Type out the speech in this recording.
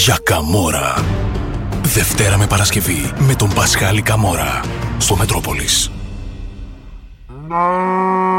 για Καμόρα. Δευτέρα με Παρασκευή με τον Πασχάλη Καμόρα στο Μετρόπολης.